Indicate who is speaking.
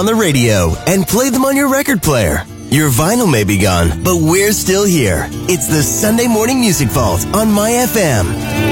Speaker 1: on the radio and play them on your record player. Your vinyl may be gone, but we're still here. It's the Sunday Morning Music Vault on My FM.